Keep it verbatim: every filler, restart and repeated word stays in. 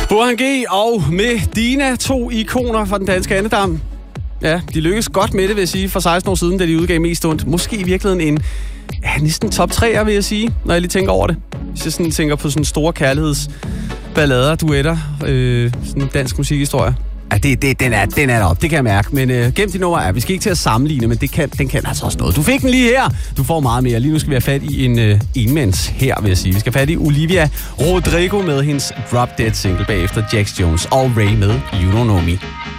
Burhan G og Medina, to ikoner fra den danske andedam. Ja, de lykkedes godt med det, vil jeg sige, for seksten år siden, da de udgav Mest Ondt. Måske i virkeligheden en, ja, næsten top treer, vil jeg sige, når jeg lige tænker over det. Hvis jeg sådan tænker på sådan store kærlighedsballader, duetter, øh, sådan en dansk musikhistorie. Ja, det, det, den er den er deroppe, det kan jeg mærke. Men øh, gennem de nummer er vi skal ikke til at sammenligne, men det kan, den kan altså også noget. Du fik den lige her. Du får meget mere. Lige nu skal vi have fat i en øh, enmands her, vil jeg sige. Vi skal have fat i Olivia Rodrigo med hendes Drop Dead single, bagefter Jax Jones og Ray med You Don't Know Me.